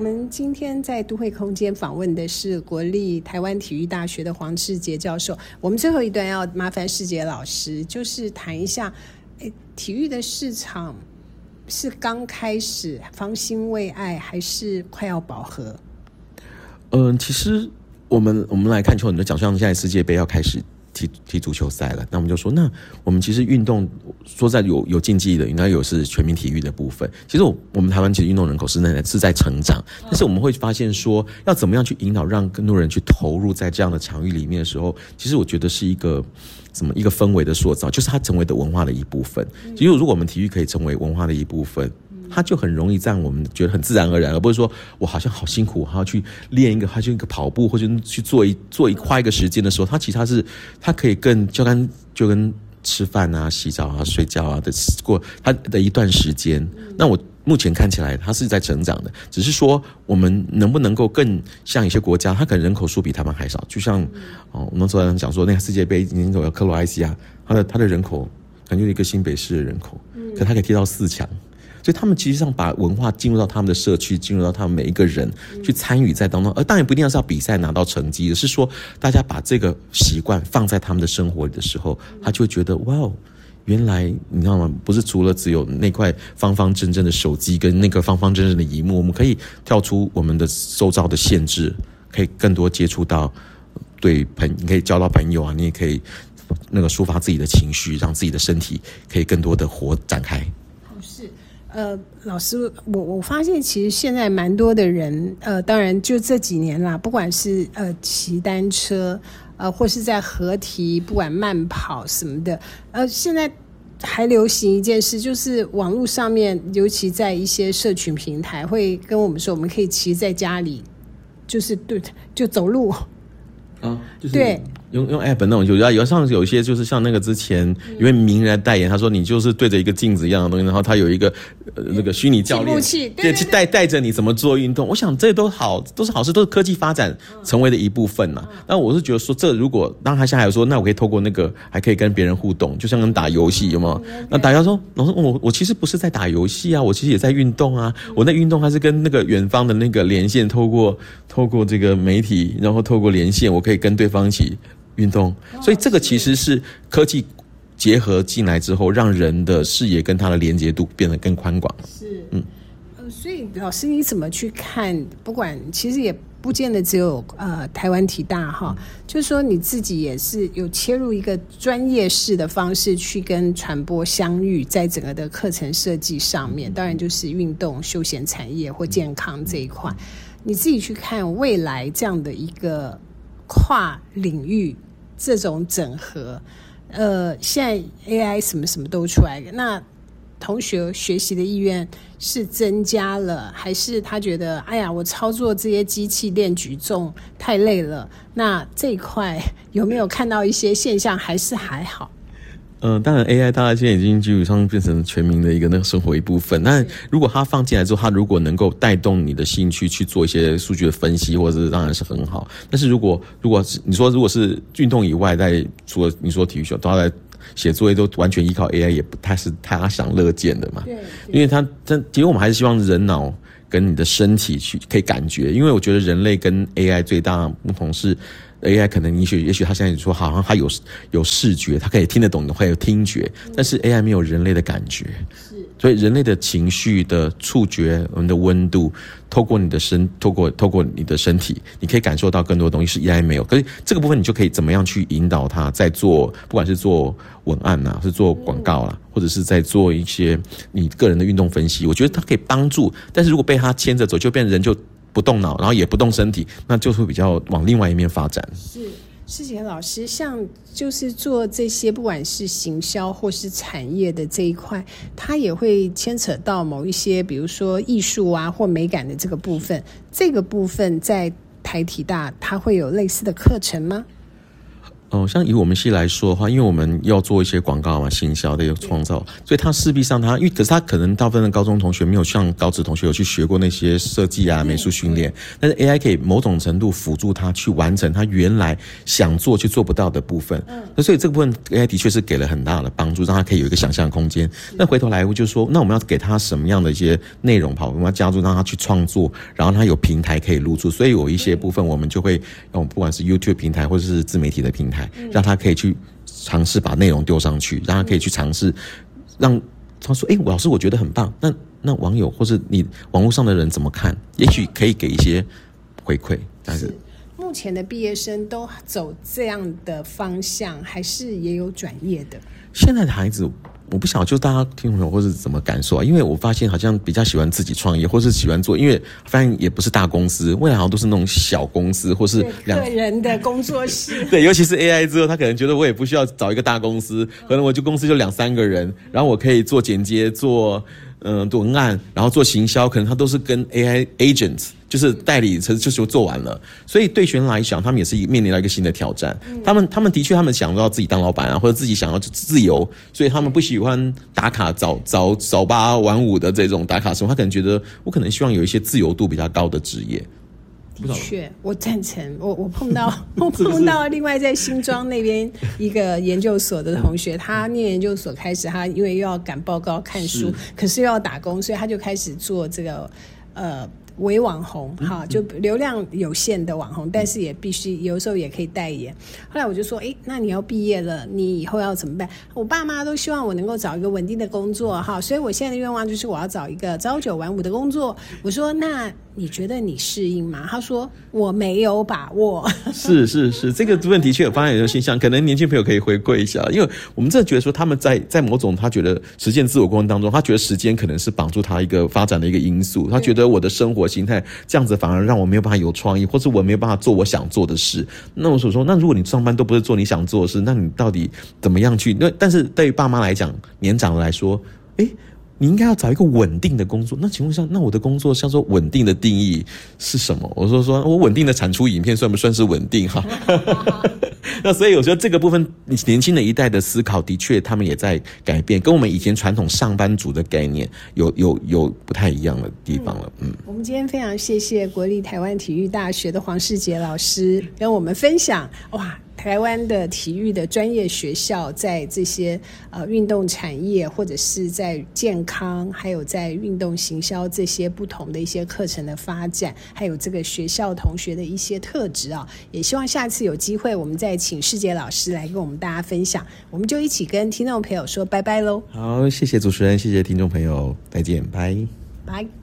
们今天在都会空间访问的是国立台湾体育大学的黄志杰教授。我们最后一段要麻烦世杰老师，就是谈一下，体育的市场是刚开始方兴未艾，还是快要饱和？ 其实我们来看球，很多奖项现在世界杯要开始踢足球赛了，那我们就说，那我们其实运动说在有竞技的，应该有是全民体育的部分。其实我们台湾其实运动人口是在成长，但是我们会发现说，要怎么样去引导让更多人去投入在这样的场域里面的时候，其实我觉得是一个氛围的塑造，就是它成为的文化的一部分。其实如果我们体育可以成为文化的一部分，它就很容易让我们觉得很自然而然，而不是说我好像好辛苦，还要去练一个，还去一个跑步，或者去花一个时间的时候，它其实它可以更就跟吃饭啊、洗澡啊、睡觉啊的过它的一段时间。那我目前看起来它是在成长的，只是说我们能不能够更像一些国家，它可能人口数比台湾还少，就像我们昨天讲说那个世界杯已经有克罗埃西亚，它的人口可能就一个新北市的人口，可它可以踢到4强。所以他们其实上把文化进入到他们的社区，进入到他们每一个人去参与在当中，而当然不一定是要比赛拿到成绩，而是说大家把这个习惯放在他们的生活里的时候，他就会觉得哇哦，原来你知道吗？不是除了只有那块方方正正的手机跟那个方方正正的萤幕，我们可以跳出我们的周遭的限制，可以更多接触到你可以交到朋友啊，你也可以抒发自己的情绪，让自己的身体可以更多的展开。 老师，我发现其实现在蛮多的人，当然就这几年啦，不管是骑单车，或是在河堤，不管慢跑什么的，现在还流行一件事，就是网络上面，尤其在一些社群平台，会跟我们说，我们可以骑在家里，就走路。 就是对， 用 app 那种，有一些就是像那个之前因为名人代言，他说你就是对着一个镜子一样的东西，然后他有一个那个虚拟教练，对，带着你怎么做运动。我想这都是好事，都是科技发展成为的一部分嘛。那我是觉得说，这如果当他现在还有说，那我可以透过那个还可以跟别人互动，就像跟打游戏，有没有？那大家说，老师，我其实不是在打游戏啊，我其实也在运动啊。我那运动还是跟那个远方的那个连线，透过这个媒体，然后透过连线，我可以跟对方一起运动。所以这个其实是科技结合进来之后，让人的视野跟它的连结度变得更宽广。 是，所以老师你怎么去看？不管其实也不见得只有台湾体大哈，就是说你自己也是有切入一个专业式的方式去跟传播相遇，在整个的课程设计上面，当然就是运动休闲产业或健康这一块。你自己去看未来这样的一个跨领域这种整合，现在 AI 什么都出来了，那同学学习的意愿是增加了，还是他觉得哎呀我操作这些机器练举重太累了？那这一块有没有看到一些现象，还是还好？ 当然 AI 大概现在已经基本上变成全民的一个那个生活一部分。但如果它放进来之后，它如果能够带动你的兴趣去做一些数据的分析，或者是当然是很好。但是如果你说如果是运动以外，除了你说体育秀，都要在写作业都完全依靠 AI， 也不太是他想乐见的嘛。对，因为其实我们还是希望人脑跟你的身体去可以感觉，因为我觉得人类跟 AI 最大的不同是。AI 可能也许他现在说好像他有视觉，他可以听得懂，会有听觉，但是 AI 没有人类的感觉，所以人类的情绪的触觉，我们的温度，透过你的身体，你可以感受到更多的东西是 AI 没有。可是这个部分你就可以怎么样去引导他，在做不管是做文案啊，是做广告啦，或者是在做一些你个人的运动分析，我觉得它可以帮助。但是如果被他牵着走，就变成人就不动脑，然后也不动身体，那就会比较往另外一面发展。 世杰老师，像就是做这些不管是行销或是产业的这一块，它也会牵扯到某一些比如说艺术啊或美感的这个部分，这个部分在台体大它会有类似的课程吗？ 像以我们系来说的话，因为我们要做一些广告嘛、行销的一个创造，所以它势必上可是他可能大部分的高中同学没有像高职同学有去学过那些设计啊、美术训练，但是 AI 可以某种程度辅助他去完成他原来想做却做不到的部分。所以这个部分 AI 的确是给了很大的帮助，让他可以有一个想象空间。那回头来就是说，那我们要给他什么样的一些内容我们要加入让他去创作，然后他有平台可以露出，所以有一些部分我们就会用不管是 YouTube 平台或者是自媒体的平台，让他可以去尝试把内容丢上去，让他可以去尝试，让他说老师我觉得很棒，那网友或是你网络上的人怎么看，也许可以给一些回馈。但是目前的毕业生都走这样的方向，还是也有转业的？ 现在的孩子我不晓得就大家听众朋友或是怎么感受因为我发现好像比较喜欢自己创业，或是喜欢做，因为发现也不是大公司，未来好像都是那种小公司或是个人的工作室。 对，尤其是 AI 之后，他可能觉得我也不需要找一个大公司，可能我就公司就2-3个人，然后我可以做剪接、做文案，然后做行销，可能他都是跟 AI agents。就是代理就做完了，所以对学生来讲，他们也是面临到一个新的挑战。他们的确，他们想要自己当老板啊，或者自己想要自由，所以他们不喜欢打卡早8晚5的这种打卡生活。他可能觉得，我可能希望有一些自由度比较高的职业。 的确，我赞成。我碰到另外在新庄那边一个研究所的同学，他念研究所开始，他因为又要赶报告、看书，可是又要打工，所以他就开始做这个伪网红就流量有限的网红，但是也必须有时候也可以代言。后来我就说那你要毕业了，你以后要怎么办？我爸妈都希望我能够找一个稳定的工作所以我现在的愿望就是我要找一个朝9晚5的工作。我说那你觉得你适应吗？他说我没有把握。 是这个问题的确有发现有现象，可能年轻朋友可以回馈一下，因为我们真的觉得说他们在某种他觉得实践自我过程当中，他觉得时间可能是绑住他一个发展的一个因素，他觉得我的生活形态这样子反而让我没有办法有创意，或者我没有办法做我想做的事。那我所说，那如果你上班都不是做你想做的事，那你到底怎么样去？但是对于爸妈来讲，年长的来说，你应该要找一个稳定的工作。那请问一下，那我的工作叫做稳定的定义是什么？我说我稳定的产出影片算不算是稳定哈？那所以我觉得这个部分年轻的一代的思考的确他们也在改变，跟我们以前传统上班族的概念有不太一样的地方了。 我们今天非常谢谢国立台湾体育大学的黄世杰老师跟我们分享台湾的体育的专业学校在这些运动产业，或者是在健康，还有在运动行销这些不同的一些课程的发展，还有这个学校同学的一些特质也希望下次有机会我们再请世杰老师来跟我们大家分享。我们就一起跟听众朋友说拜拜咯。 好，谢谢主持人，谢谢听众朋友，再见，拜。